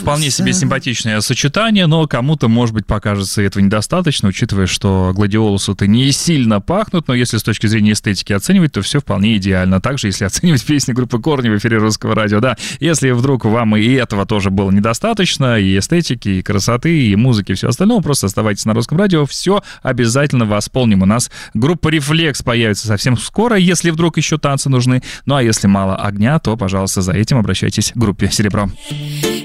вполне себе симпатичное сочетание, но кому-то, может быть, покажется этого недостаточно, учитывая, что гладиолусы-то не сильно пахнут, но если с точки зрения эстетики оценивать, то все вполне идеально. Также, если оценивать песни группы «Корни» в эфире Русского радио, да. Если вдруг вам и этого тоже было недостаточно, и эстетики, и красоты, и музыки, и все остальное, просто оставайтесь на Русском радио, все обязательно восполним. У нас группа «Рефлекс» появится совсем скоро, если вдруг еще танцы нужны. Ну а если мало огня, то, пожалуйста, за этим обращайтесь к группе «Серебро».